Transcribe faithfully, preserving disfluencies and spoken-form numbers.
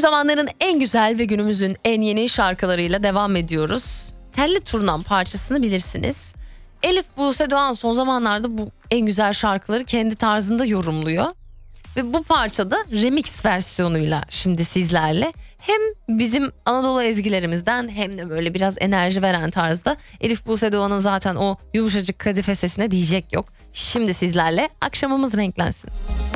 zamanların en güzel ve günümüzün en yeni şarkılarıyla devam ediyoruz. Telli Turnam parçasını bilirsiniz. Elif Buse Doğan son zamanlarda bu en güzel şarkıları kendi tarzında yorumluyor. Ve bu parçada remix versiyonuyla şimdi sizlerle hem bizim Anadolu ezgilerimizden hem de böyle biraz enerji veren tarzda. Elif Buse Doğan'ın zaten o yumuşacık kadife sesine diyecek yok. Şimdi sizlerle akşamımız renklensin.